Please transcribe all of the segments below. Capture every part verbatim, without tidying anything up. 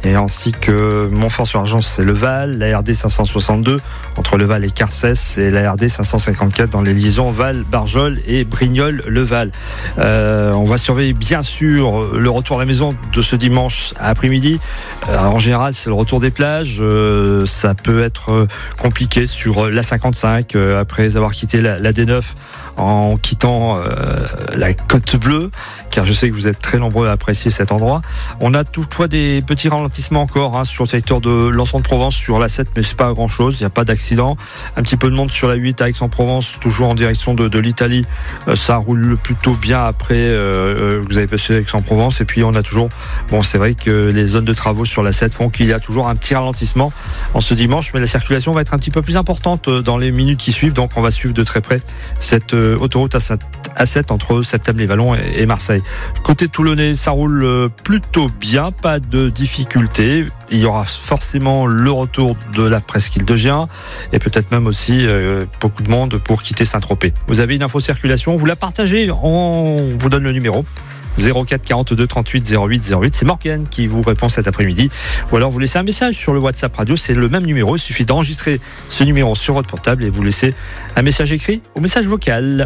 et ainsi que Montfort-sur-Argens et Le Val, la R D cinq cent soixante-deux entre Le Val et Carcès et la R D cinq cent cinquante-quatre dans les liaisons Val-Barjol et Brignoles-Le Val. Euh, on va surveiller bien sûr le retour à la maison de ce dimanche après-midi. Euh, en général, c'est le retour des plages. Euh, ça peut être compliqué sur la cinquante-cinq euh, après avoir quitté la, la D neuf en quittant euh, la Côte Bleue, car je sais que vous êtes très nombreux à apprécier cet endroit. On a toutefois des petits ralentissements encore hein, sur le secteur de Lançon-de-Provence, sur la sept, mais c'est pas grand-chose, il n'y a pas d'accident. Un petit peu de monde sur la huit à Aix-en-Provence, toujours en direction de, de l'Italie. Euh, ça roule plutôt bien après euh, vous avez passé Aix-en-Provence. Et puis on a toujours, bon c'est vrai que les zones de travaux sur la sept font qu'il y a toujours un petit ralentissement en ce dimanche, mais la circulation va être un petit peu plus importante dans les minutes qui suivent, donc on va suivre de très près cette euh, autoroute A sept entre Septèmes-les-Vallons et, et Marseille. Côté toulonnais, ça roule plutôt bien, pas de difficultés. Il y aura forcément le retour de la presqu'île de Gien et peut-être même aussi euh, beaucoup de monde pour quitter Saint-Tropez. Vous avez une info circulation, vous la partagez, on vous donne le numéro zéro quatre quarante-deux trente-huit zéro huit zéro huit. C'est Morgane qui vous répond cet après-midi. Ou alors vous laissez un message sur le WhatsApp Radio, c'est le même numéro. Il suffit d'enregistrer ce numéro sur votre portable et vous laissez un message écrit ou message vocal.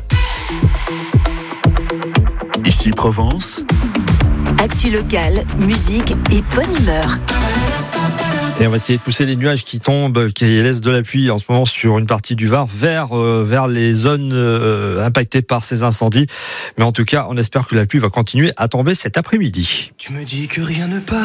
Ici Provence. Actu locale, musique et bonne humeur. Et on va essayer de pousser les nuages qui tombent, qui laissent de la pluie en ce moment sur une partie du Var vers, euh, vers les zones euh, impactées par ces incendies. Mais en tout cas, on espère que la pluie va continuer à tomber cet après-midi. Tu me dis que rien ne passe.